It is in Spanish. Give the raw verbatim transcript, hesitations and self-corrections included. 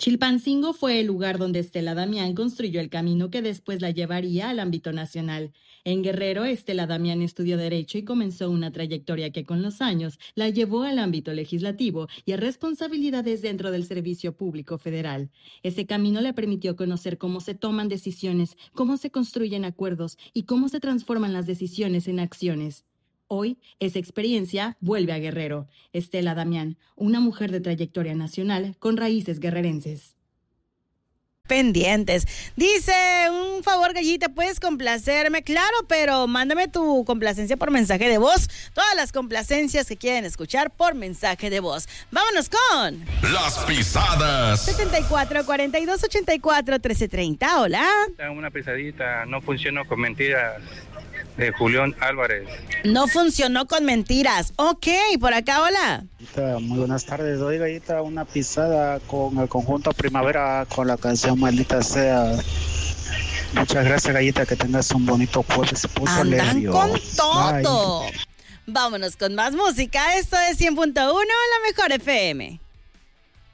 Chilpancingo fue el lugar donde Estela Damián construyó el camino que después la llevaría al ámbito nacional. En Guerrero, Estela Damián estudió Derecho y comenzó una trayectoria que con los años la llevó al ámbito legislativo y a responsabilidades dentro del Servicio Público Federal. Ese camino le permitió conocer cómo se toman decisiones, cómo se construyen acuerdos y cómo se transforman las decisiones en acciones. Hoy, esa experiencia vuelve a Guerrero. Estela Damián, una mujer de trayectoria nacional con raíces guerrerenses. Pendientes. Dice, un favor, Gallita, ¿puedes complacerme? Claro, pero mándame tu complacencia por mensaje de voz. Todas las complacencias que quieren escuchar por mensaje de voz. Vámonos con... Las Pisadas. setenta y cuatro, cuarenta y dos, ochenta y cuatro, trece treinta. Hola. Una pisadita, no funcionó con mentiras. De Julián Álvarez. No funcionó con mentiras. Ok, por acá, hola. Muy buenas tardes. Oiga, Gallita, una pisada con el conjunto Primavera con la canción Maldita Sea. Muchas gracias, Gallita, que tengas un bonito jueves. Andan con todo. Bye. Vámonos con más música. Esto es cien punto uno, la mejor F M.